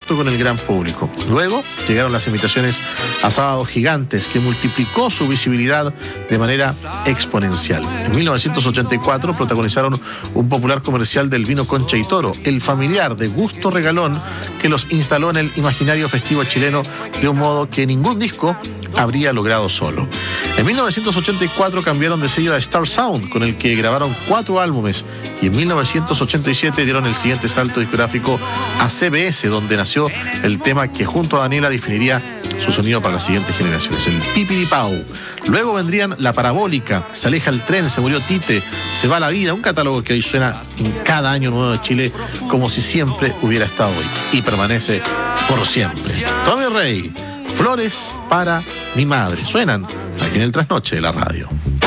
contacto con el gran público. Luego llegaron las invitaciones a Sábados Gigantes, que multiplicó su visibilidad de manera exponencial. En 1984 protagonizaron un popular comercial del vino Concha y Toro, el familiar de gusto regalón que los instaló en el imaginario festivo chileno de un modo que ningún disco habría logrado solo. En 1984 cambiaron de sello a Star Sound, con el que grabaron 4 álbumes, y en 1987 dieron el siguiente salto discográfico a CBS, donde nació el tema que junto a Daniela definiría su sonido para las siguientes generaciones, el Pipiripau. Luego vendrían La Parabólica, Se aleja el tren, Se murió Tite, Se va la vida, un catálogo que hoy suena en cada año nuevo de Chile como si siempre hubiera estado hoy y permanece por siempre. Tommy Rey, Flores para mi madre, suenan aquí en el Trasnoche de la radio.